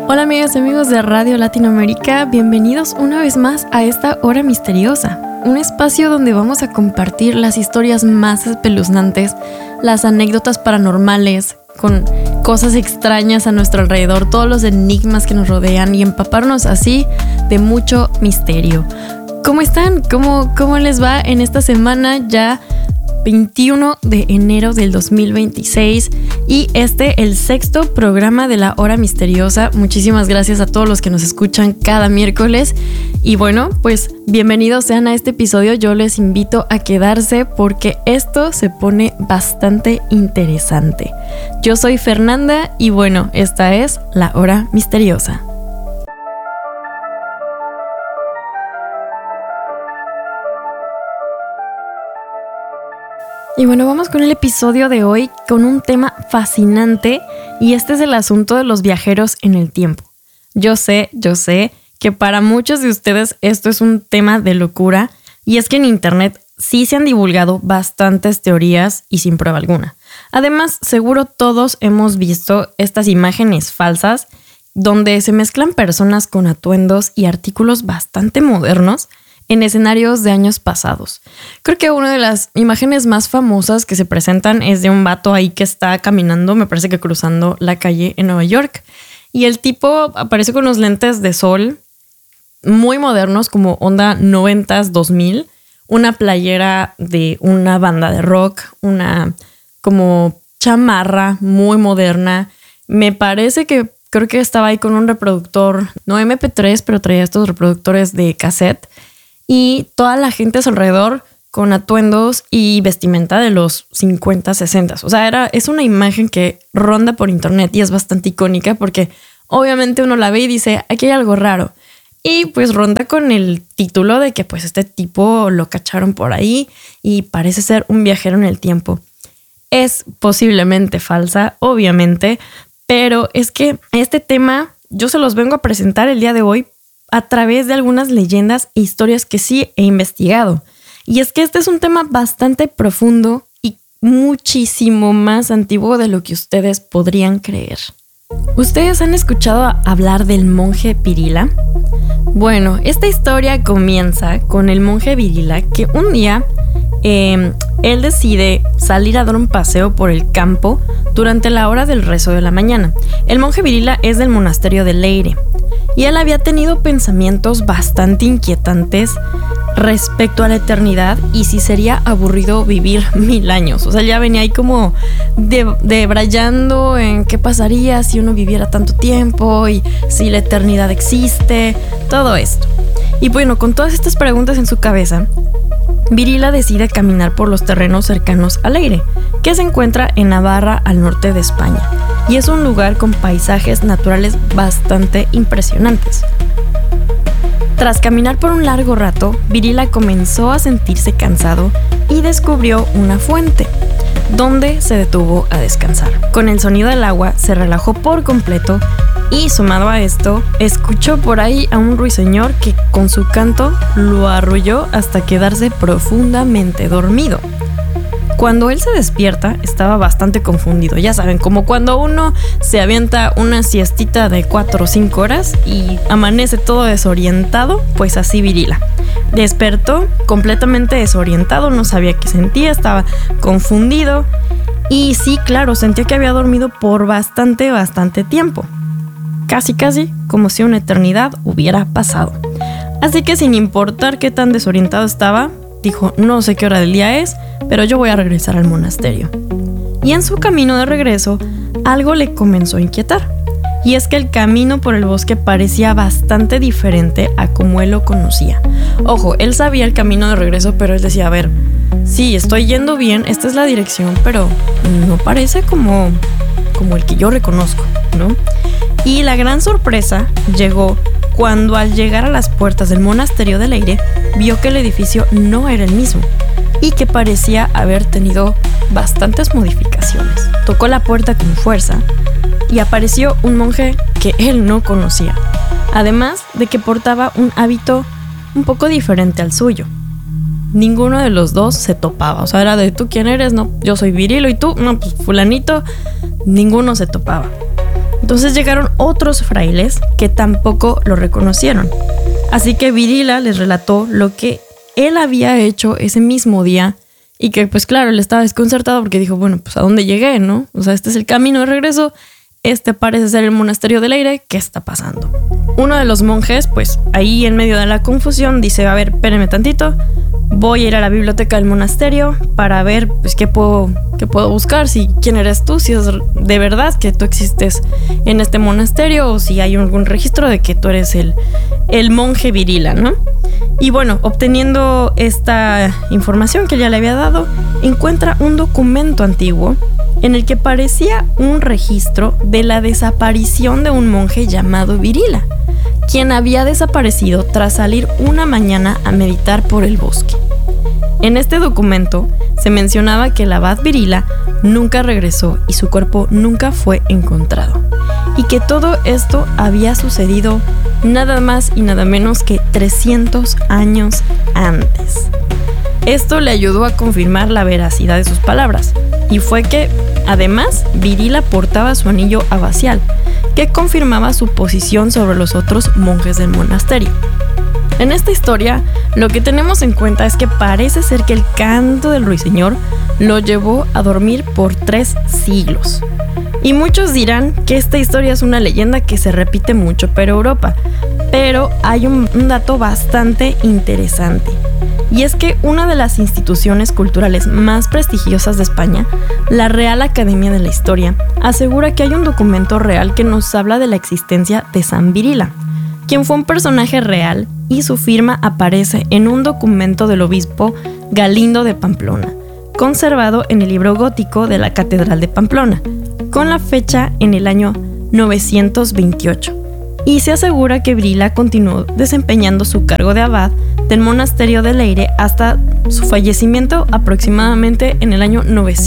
Hola amigas y amigos de Radio Latinoamérica, bienvenidos una vez más a esta Hora Misteriosa, un espacio donde vamos a compartir las historias más espeluznantes, las anécdotas paranormales, con cosas extrañas a nuestro alrededor, todos los enigmas que nos rodean y empaparnos así de mucho misterio. ¿Cómo están? ¿Cómo les va en esta semana ya 21 de enero del 2026 y el sexto programa de la Hora Misteriosa? Muchísimas gracias a todos los que nos escuchan cada miércoles y bueno, pues bienvenidos sean a este episodio. Yo les invito a quedarse porque esto se pone bastante interesante. Yo soy Fernanda y bueno, esta es la Hora Misteriosa. Y bueno, vamos con el episodio de hoy con un tema fascinante y este es el asunto de los viajeros en el tiempo. Yo sé que para muchos de ustedes esto es un tema de locura y es que en internet sí se han divulgado bastantes teorías y sin prueba alguna. Además, seguro todos hemos visto estas imágenes falsas donde se mezclan personas con atuendos y artículos bastante modernos en escenarios de años pasados. Creo que una de las imágenes más famosas que se presentan es de un vato ahí que está caminando, me parece que cruzando la calle en Nueva York, y el tipo aparece con unos lentes de sol muy modernos, como onda 90s, 2000, una playera de una banda de rock, una como chamarra muy moderna. Me parece que creo que estaba ahí con un reproductor, no MP3, pero traía estos reproductores de cassette. Y toda la gente a su alrededor con atuendos y vestimenta de los 50, 60. O sea, es una imagen que ronda por internet y es bastante icónica porque obviamente uno la ve y dice, aquí hay algo raro. Y pues ronda con el título de que pues este tipo lo cacharon por ahí y parece ser un viajero en el tiempo. Es posiblemente falsa, obviamente, pero es que este tema yo se los vengo a presentar el día de hoy a través de algunas leyendas e historias que sí he investigado. Y es que este es un tema bastante profundo y muchísimo más antiguo de lo que ustedes podrían creer. ¿Ustedes han escuchado hablar del monje Virila? Bueno, esta historia comienza con el monje Virila que un día él decide salir a dar un paseo por el campo durante la hora del rezo de la mañana. El monje Virila es del monasterio de Leyre y él había tenido pensamientos bastante inquietantes respecto a la eternidad y si sería aburrido vivir 1000 años. O sea, ya venía ahí como debrayando en qué pasaría si uno viviera tanto tiempo y si la eternidad existe, todo esto. Y bueno, con todas estas preguntas en su cabeza, Virila decide caminar por los terrenos cercanos a Leyre, que se encuentra en Navarra, al norte de España, y es un lugar con paisajes naturales bastante impresionantes. Tras caminar por un largo rato, Virila comenzó a sentirse cansado y descubrió una fuente, donde se detuvo a descansar. Con el sonido del agua se relajó por completo y, sumado a esto, escuchó por ahí a un ruiseñor que con su canto lo arrulló hasta quedarse profundamente dormido. Cuando él se despierta, estaba bastante confundido. Ya saben, como cuando uno se avienta una siestita de 4 o 5 horas y amanece todo desorientado, pues así Virila. Despertó completamente desorientado, no sabía qué sentía, estaba confundido y sí, claro, sentía que había dormido por bastante tiempo. Casi como si una eternidad hubiera pasado. Así que sin importar qué tan desorientado estaba, dijo, no sé qué hora del día es, pero yo voy a regresar al monasterio. Y en su camino de regreso, algo le comenzó a inquietar. Y es que el camino por el bosque parecía bastante diferente a como él lo conocía. Ojo, él sabía el camino de regreso, pero él decía, a ver, sí, estoy yendo bien, esta es la dirección, pero no parece como el que yo reconozco, ¿no? Y la gran sorpresa llegó cuando al llegar a las puertas del monasterio de Leyre, vio que el edificio no era el mismo y que parecía haber tenido bastantes modificaciones. Tocó la puerta con fuerza y apareció un monje que él no conocía, además de que portaba un hábito un poco diferente al suyo. Ninguno de los dos se topaba, o sea, era de ¿tú quién eres? No, yo soy Virilo, y tú, no, pues fulanito. Ninguno se topaba. Entonces llegaron otros frailes que tampoco lo reconocieron. Así que Virila les relató lo que él había hecho ese mismo día y que pues claro, él estaba desconcertado porque dijo, bueno, pues ¿a dónde llegué, no? O sea, este es el camino de regreso, este parece ser el monasterio del aire, ¿qué está pasando? Uno de los monjes, pues ahí en medio de la confusión, dice, a ver, espérenme tantito, voy a ir a la biblioteca del monasterio para ver pues qué puedo buscar, si quién eres tú, si es de verdad que tú existes en este monasterio o si hay algún registro de que tú eres el monje Virila, ¿no? Y bueno, obteniendo esta información que ya le había dado, encuentra un documento antiguo en el que parecía un registro de la desaparición de un monje llamado Virila, quien había desaparecido tras salir una mañana a meditar por el bosque. En este documento se mencionaba que el abad Virila nunca regresó y su cuerpo nunca fue encontrado, y que todo esto había sucedido nada más y nada menos que 300 años antes. Esto le ayudó a confirmar la veracidad de sus palabras, y fue que, además, Virila portaba su anillo abacial, que confirmaba su posición sobre los otros monjes del monasterio. En esta historia, lo que tenemos en cuenta es que parece ser que el canto del ruiseñor lo llevó a dormir por 3 siglos. Y muchos dirán que esta historia es una leyenda que se repite mucho por Europa, pero hay un dato bastante interesante. Y es que una de las instituciones culturales más prestigiosas de España, la Real Academia de la Historia, asegura que hay un documento real que nos habla de la existencia de San Virila, quien fue un personaje real y su firma aparece en un documento del obispo Galindo de Pamplona, conservado en el libro gótico de la Catedral de Pamplona, con la fecha en el año 928. Y se asegura que Virila continuó desempeñando su cargo de abad del monasterio del Eire hasta su fallecimiento aproximadamente en el año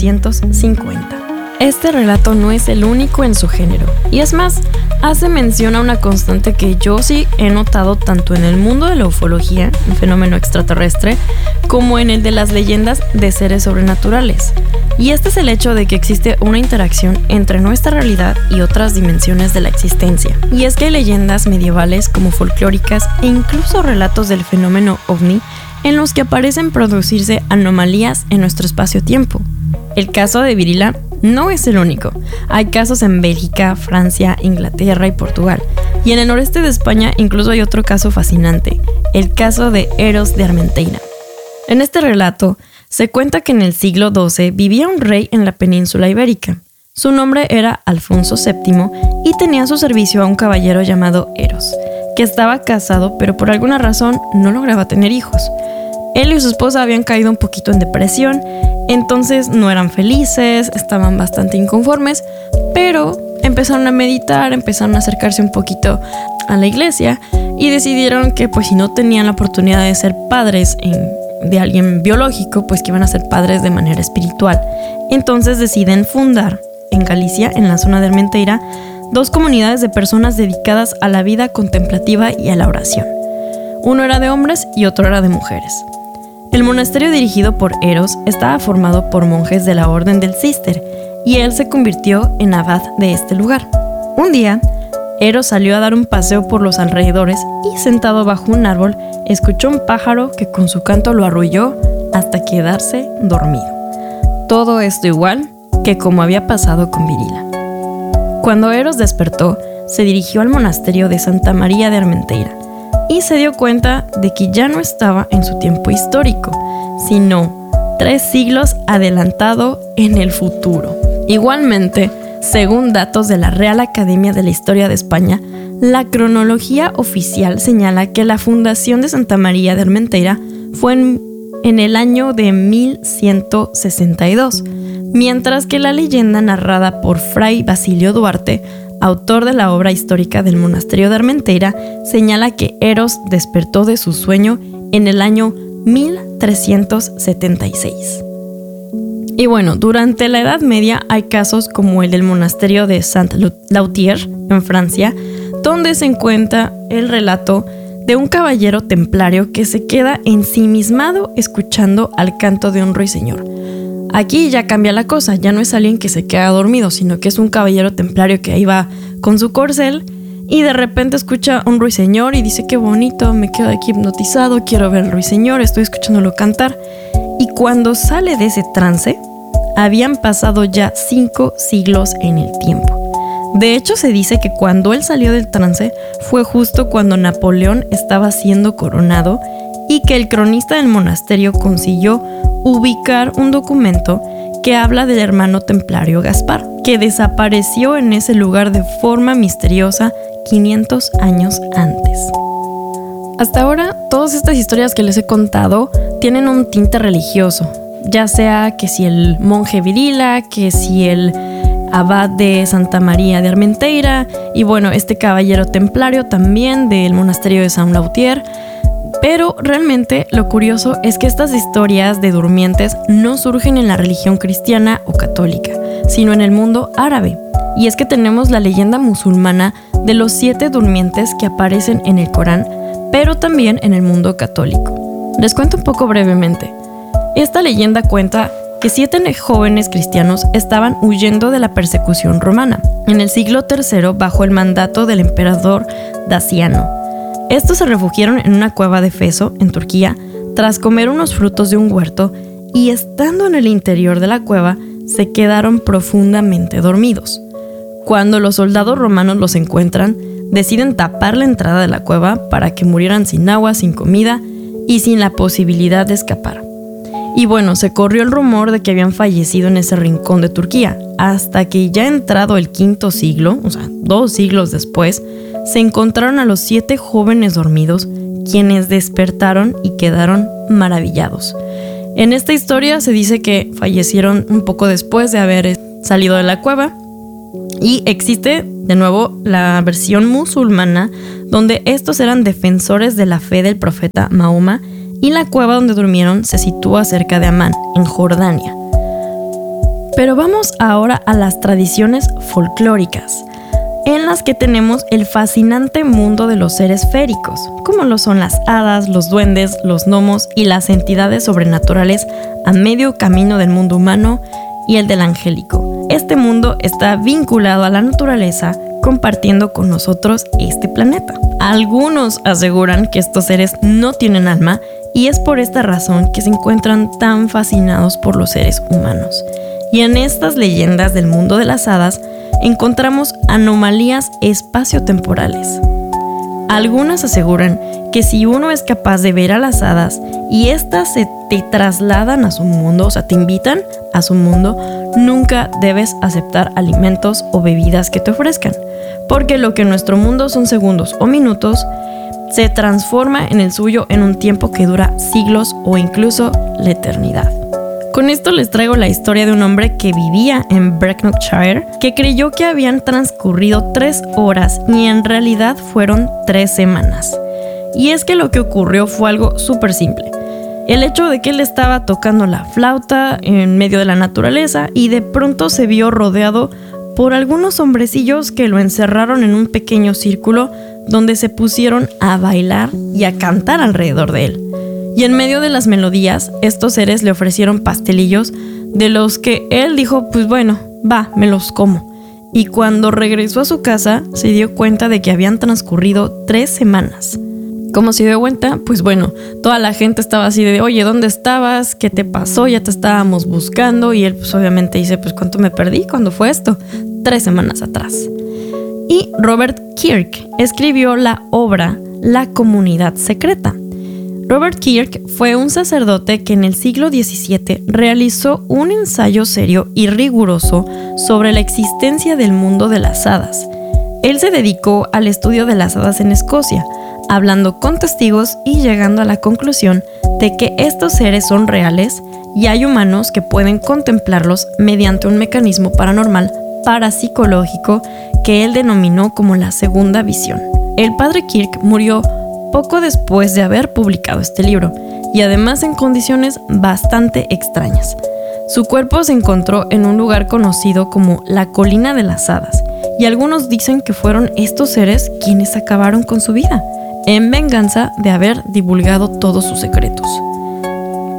950. Este relato no es el único en su género, y es más, hace mención a una constante que yo sí he notado tanto en el mundo de la ufología, un fenómeno extraterrestre, como en el de las leyendas de seres sobrenaturales. Y este es el hecho de que existe una interacción entre nuestra realidad y otras dimensiones de la existencia. Y es que hay leyendas medievales como folclóricas e incluso relatos del fenómeno ovni en los que parecen producirse anomalías en nuestro espacio-tiempo. El caso de Virila no es el único. Hay casos en Bélgica, Francia, Inglaterra y Portugal. Y en el noreste de España incluso hay otro caso fascinante, el caso de Eros de Armenteira. En este relato se cuenta que en el siglo XII vivía un rey en la península ibérica. Su nombre era Alfonso VII y tenía a su servicio a un caballero llamado Eros, que estaba casado pero por alguna razón no lograba tener hijos. Él y su esposa habían caído un poquito en depresión, entonces no eran felices, estaban bastante inconformes, pero empezaron a meditar, empezaron a acercarse un poquito a la iglesia y decidieron que pues si no tenían la oportunidad de ser padres de alguien biológico, pues que iban a ser padres de manera espiritual. Entonces deciden fundar en Galicia, en la zona de Armenteira, 2 comunidades de personas dedicadas a la vida contemplativa y a la oración. Uno era de hombres y otro era de mujeres. El monasterio dirigido por Eros estaba formado por monjes de la orden del Císter y él se convirtió en abad de este lugar. Un día, Eros salió a dar un paseo por los alrededores y sentado bajo un árbol escuchó un pájaro que con su canto lo arrulló hasta quedarse dormido. Todo esto igual que como había pasado con Virila. Cuando Eros despertó, se dirigió al monasterio de Santa María de Armenteira y se dio cuenta de que ya no estaba en su tiempo histórico, sino 3 siglos adelantado en el futuro. Igualmente, según datos de la Real Academia de la Historia de España, la cronología oficial señala que la fundación de Santa María de Armenteira fue en el año de 1162, mientras que la leyenda narrada por Fray Basilio Duarte, autor de la obra histórica del monasterio de Armenteira, señala que Eros despertó de su sueño en el año 1376. Y bueno, durante la Edad Media hay casos como el del monasterio de Saint-Lautier en Francia, donde se encuentra el relato de un caballero templario que se queda ensimismado escuchando al canto de un ruiseñor. Aquí ya cambia la cosa, ya no es alguien que se queda dormido, sino que es un caballero templario que ahí va con su corcel y de repente escucha un ruiseñor y dice: qué bonito, me quedo aquí hipnotizado, quiero ver al ruiseñor, estoy escuchándolo cantar. Y cuando sale de ese trance, habían pasado ya 5 siglos en el tiempo. De hecho, se dice que cuando él salió del trance fue justo cuando Napoleón estaba siendo coronado y que el cronista del monasterio consiguió ubicar un documento que habla del hermano templario Gaspar, que desapareció en ese lugar de forma misteriosa 500 años antes. Hasta ahora, todas estas historias que les he contado tienen un tinte religioso, ya sea que si el monje Virila, que si el abad de Santa María de Armenteira y bueno, este caballero templario también del monasterio de San Lautier. Pero realmente lo curioso es que estas historias de durmientes no surgen en la religión cristiana o católica, sino en el mundo árabe. Y es que tenemos la leyenda musulmana de los 7 durmientes que aparecen en el Corán, pero también en el mundo católico. Les cuento un poco brevemente. Esta leyenda cuenta que 7 jóvenes cristianos estaban huyendo de la persecución romana en el siglo III bajo el mandato del emperador Daciano. Estos se refugiaron en una cueva de Feso, en Turquía, tras comer unos frutos de un huerto y estando en el interior de la cueva, se quedaron profundamente dormidos. Cuando los soldados romanos los encuentran, deciden tapar la entrada de la cueva para que murieran sin agua, sin comida y sin la posibilidad de escapar. Y bueno, se corrió el rumor de que habían fallecido en ese rincón de Turquía, hasta que ya entrado el V siglo, o sea, 2 siglos después, se encontraron a los 7 jóvenes dormidos, quienes despertaron y quedaron maravillados. En esta historia se dice que fallecieron un poco después de haber salido de la cueva, y existe de nuevo la versión musulmana, donde estos eran defensores de la fe del profeta Mahoma, y la cueva donde durmieron se sitúa cerca de Amán, en Jordania. Pero vamos ahora a las tradiciones folclóricas, en las que tenemos el fascinante mundo de los seres féricos, como lo son las hadas, los duendes, los gnomos y las entidades sobrenaturales a medio camino del mundo humano y el del angélico. Este mundo está vinculado a la naturaleza, compartiendo con nosotros este planeta. Algunos aseguran que estos seres no tienen alma y es por esta razón que se encuentran tan fascinados por los seres humanos. Y en estas leyendas del mundo de las hadas encontramos anomalías espaciotemporales. Algunas aseguran que si uno es capaz de ver a las hadas y éstas te trasladan a su mundo, o sea, te invitan a su mundo, nunca debes aceptar alimentos o bebidas que te ofrezcan, porque lo que en nuestro mundo son segundos o minutos, se transforma en el suyo en un tiempo que dura siglos o incluso la eternidad. Con esto les traigo la historia de un hombre que vivía en Brecknockshire, que creyó que habían transcurrido 3 horas y en realidad fueron 3 semanas. Y es que lo que ocurrió fue algo súper simple. El hecho de que él estaba tocando la flauta en medio de la naturaleza y de pronto se vio rodeado por algunos hombrecillos que lo encerraron en un pequeño círculo donde se pusieron a bailar y a cantar alrededor de él. Y en medio de las melodías, estos seres le ofrecieron pastelillos de los que él dijo, pues bueno, va, me los como. Y cuando regresó a su casa, se dio cuenta de que habían transcurrido 3 semanas. ¿Cómo se dio cuenta? Pues bueno, toda la gente estaba así de, oye, ¿dónde estabas? ¿Qué te pasó? Ya te estábamos buscando. Y él pues obviamente dice, pues ¿cuánto me perdí? ¿Cuándo fue esto? 3 semanas atrás. Y Robert Kirk escribió la obra La Comunidad Secreta. Robert Kirk fue un sacerdote que en el siglo XVII realizó un ensayo serio y riguroso sobre la existencia del mundo de las hadas. Él se dedicó al estudio de las hadas en Escocia, hablando con testigos y llegando a la conclusión de que estos seres son reales y hay humanos que pueden contemplarlos mediante un mecanismo paranormal parapsicológico que él denominó como la segunda visión. El padre Kirk murió poco después de haber publicado este libro, y además en condiciones bastante extrañas. Su cuerpo se encontró en un lugar conocido como la Colina de las Hadas, y algunos dicen que fueron estos seres quienes acabaron con su vida, en venganza de haber divulgado todos sus secretos.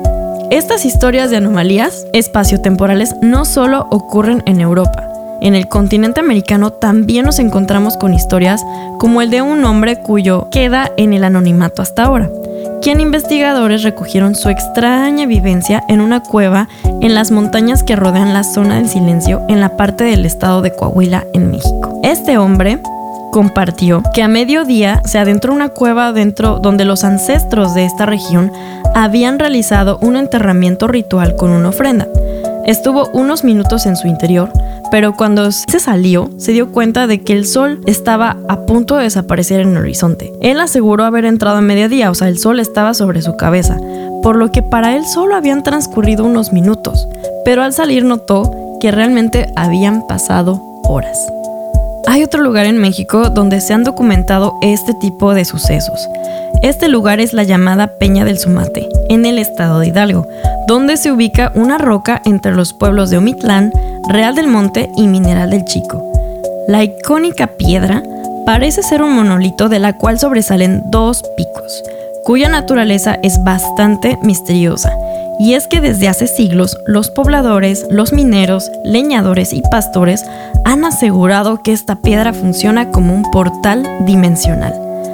Estas historias de anomalías espaciotemporales no solo ocurren en Europa. En el continente americano también nos encontramos con historias como el de un hombre cuyo queda en el anonimato hasta ahora, quien investigadores recogieron su extraña vivencia en una cueva en las montañas que rodean la zona del silencio en la parte del estado de Coahuila, en México. Este hombre compartió que a mediodía se adentró una cueva donde los ancestros de esta región habían realizado un enterramiento ritual con una ofrenda. Estuvo unos minutos en su interior, pero cuando se salió, se dio cuenta de que el sol estaba a punto de desaparecer en el horizonte. Él aseguró haber entrado a mediodía, o sea, el sol estaba sobre su cabeza, por lo que para él solo habían transcurrido unos minutos, pero al salir notó que realmente habían pasado horas. Hay otro lugar en México donde se han documentado este tipo de sucesos. Este lugar es la llamada Peña del Sumate, en el estado de Hidalgo, donde se ubica una roca entre los pueblos de Omitlán, Real del Monte y Mineral del Chico. La icónica piedra parece ser un monolito de la cual sobresalen 2 picos, cuya naturaleza es bastante misteriosa. Y es que desde hace siglos, los pobladores, los mineros, leñadores y pastores han asegurado que esta piedra funciona como un portal dimensional.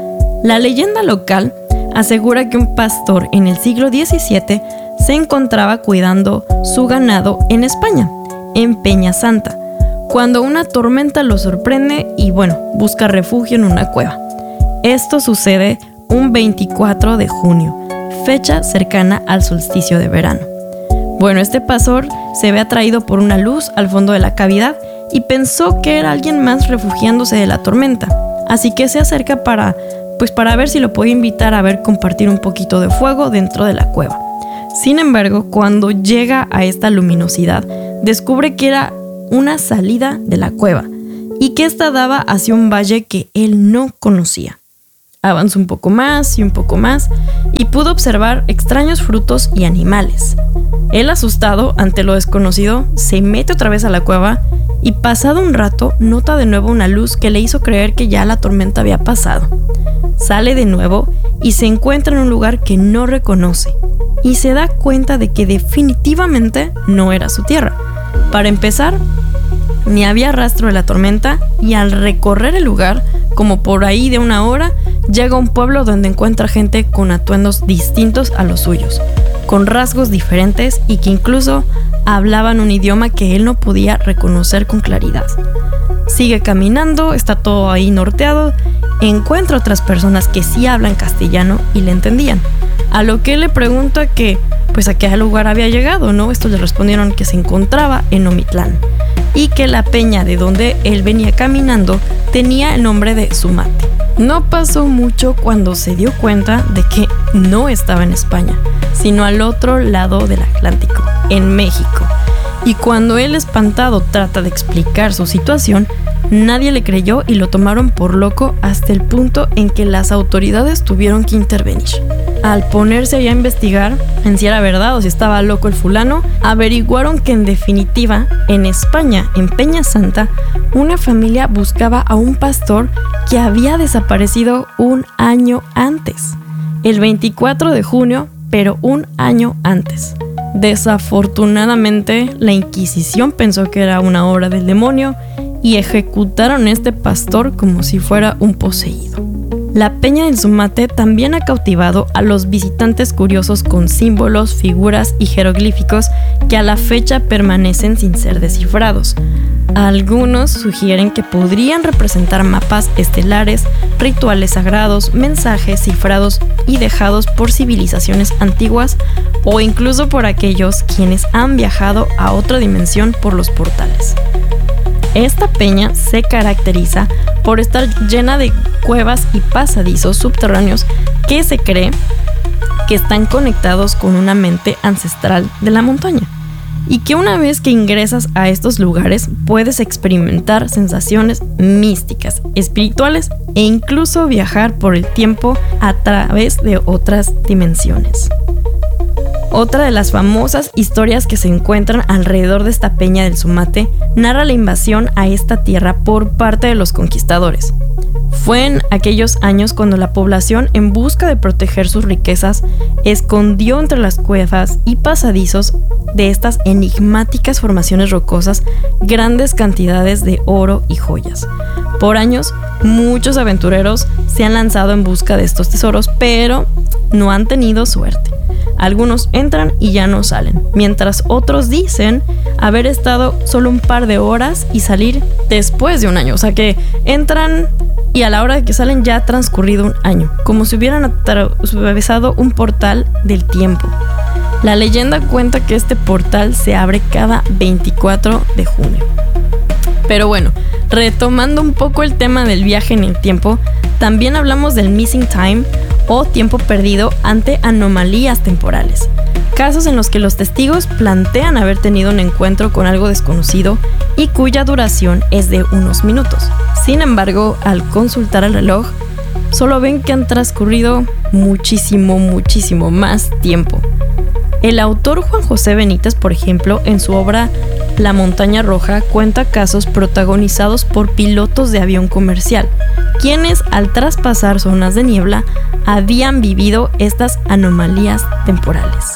La leyenda local asegura que un pastor en el siglo XVII se encontraba cuidando su ganado en España, en Peña Santa, cuando una tormenta lo sorprende y busca refugio en una cueva. Esto sucede un 24 de junio, fecha cercana al solsticio de verano. Este pastor se ve atraído por una luz al fondo de la cavidad y pensó que era alguien más refugiándose de la tormenta, así que se acerca para ver si lo puede invitar a compartir un poquito de fuego dentro de la cueva. Sin embargo, cuando llega a esta luminosidad, descubre que era una salida de la cueva y que esta daba hacia un valle que él no conocía. Avanzó un poco más y pudo observar extraños frutos y animales. Él, asustado ante lo desconocido, se mete otra vez a la cueva y pasado un rato nota de nuevo una luz que le hizo creer que ya la tormenta había pasado. Sale de nuevo y se encuentra en un lugar que no reconoce y se da cuenta de que definitivamente no era su tierra. Para empezar, ni había rastro de la tormenta y al recorrer el lugar, como por ahí de 1 hora, llega a un pueblo donde encuentra gente con atuendos distintos a los suyos, con rasgos diferentes y que incluso hablaban un idioma que él no podía reconocer con claridad. Sigue caminando, está todo ahí norteado, encuentra otras personas que sí hablan castellano y le entendían, a lo que él le pregunta a qué lugar había llegado, ¿no? Estos le respondieron que se encontraba en Omitlán y que la peña de donde él venía caminando tenía el nombre de Sumate. No pasó mucho cuando se dio cuenta de que no estaba en España, sino al otro lado del Atlántico, en México. Y cuando él, espantado, trata de explicar su situación, nadie le creyó y lo tomaron por loco hasta el punto en que las autoridades tuvieron que intervenir. Al ponerse allá a investigar en si era verdad o si estaba loco el fulano, averiguaron que en definitiva, en España, en Peña Santa, una familia buscaba a un pastor que había desaparecido 1 año antes, el 24 de junio, pero 1 año antes. Desafortunadamente, la Inquisición pensó que era una obra del demonio y ejecutaron a este pastor como si fuera un poseído. La Peña del Sumate también ha cautivado a los visitantes curiosos con símbolos, figuras y jeroglíficos que a la fecha permanecen sin ser descifrados. Algunos sugieren que podrían representar mapas estelares, rituales sagrados, mensajes cifrados y dejados por civilizaciones antiguas o incluso por aquellos quienes han viajado a otra dimensión por los portales. Esta peña se caracteriza por estar llena de cuevas y pasadizos subterráneos que se cree que están conectados con una mente ancestral de la montaña y que una vez que ingresas a estos lugares puedes experimentar sensaciones místicas, espirituales e incluso viajar por el tiempo a través de otras dimensiones. Otra de las famosas historias que se encuentran alrededor de esta Peña del Sumate narra la invasión a esta tierra por parte de los conquistadores. Fue en aquellos años cuando la población, en busca de proteger sus riquezas, escondió entre las cuevas y pasadizos de estas enigmáticas formaciones rocosas grandes cantidades de oro y joyas. Por años, muchos aventureros se han lanzado en busca de estos tesoros, pero no han tenido suerte. Algunos entran y ya no salen, mientras otros dicen haber estado solo un par de horas y salir después de un año. O sea que entran y a la hora de que salen ya ha transcurrido un año, como si hubieran atravesado un portal del tiempo. La leyenda cuenta que este portal se abre cada 24 de junio. Pero bueno, retomando un poco el tema del viaje en el tiempo, también hablamos del missing time o tiempo perdido ante anomalías temporales. Casos en los que los testigos plantean haber tenido un encuentro con algo desconocido y cuya duración es de unos minutos. Sin embargo, al consultar el reloj, solo ven que han transcurrido muchísimo más tiempo. El autor Juan José Benítez, por ejemplo, en su obra La Montaña Roja, cuenta casos protagonizados por pilotos de avión comercial, quienes al traspasar zonas de niebla habían vivido estas anomalías temporales.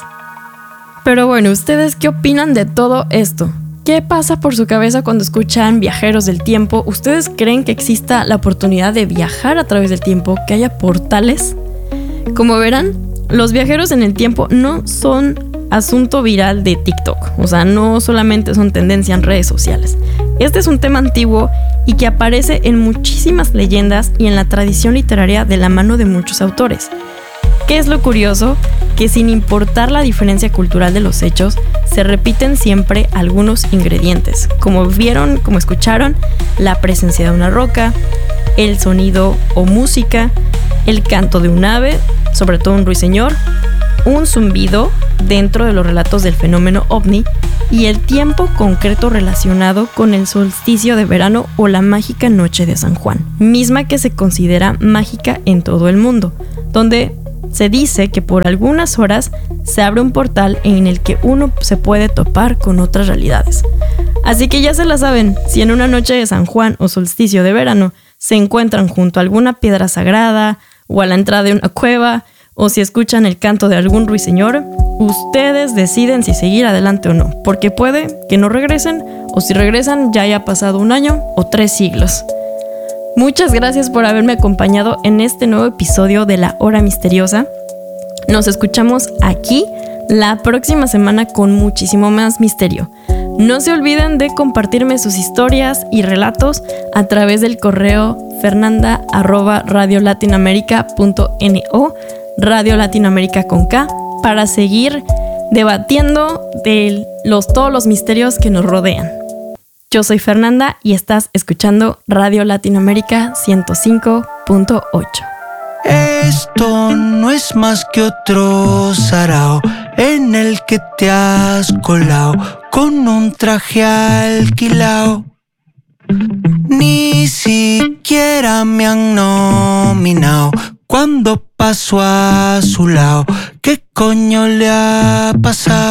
Pero bueno, ¿ustedes qué opinan de todo esto? ¿Qué pasa por su cabeza cuando escuchan viajeros del tiempo? ¿Ustedes creen que exista la oportunidad de viajar a través del tiempo, que haya portales? Como verán, los viajeros en el tiempo no son asunto viral de TikTok, o sea, no solamente son tendencia en redes sociales. Este es un tema antiguo y que aparece en muchísimas leyendas y en la tradición literaria de la mano de muchos autores. ¿Qué es lo curioso? Que sin importar la diferencia cultural de los hechos, se repiten siempre algunos ingredientes, como vieron, como escucharon, la presencia de una roca, el sonido o música, el canto de un ave, sobre todo un ruiseñor, un zumbido dentro de los relatos del fenómeno ovni y el tiempo concreto relacionado con el solsticio de verano o la mágica noche de San Juan, misma que se considera mágica en todo el mundo, donde se dice que por algunas horas se abre un portal en el que uno se puede topar con otras realidades. Así que ya se la saben, si en una noche de San Juan o solsticio de verano se encuentran junto a alguna piedra sagrada o a la entrada de una cueva, o si escuchan el canto de algún ruiseñor, ustedes deciden si seguir adelante o no, porque puede que no regresen, o si regresan ya haya pasado un año o 3 siglos. Muchas gracias por haberme acompañado en este nuevo episodio de La Hora Misteriosa. Nos escuchamos aquí la próxima semana con muchísimo más misterio. No se olviden de compartirme sus historias y relatos a través del correo fernanda@radiolatinamerica.no, Radio Latinoamérica con K, para seguir debatiendo de todos los misterios que nos rodean. Yo soy Fernanda y estás escuchando Radio Latinoamérica 105.8. Esto no es más que otro sarao en el que te has colado con un traje alquilao. Ni siquiera me han nominado cuando paso a su lado. ¿Qué coño le ha pasado?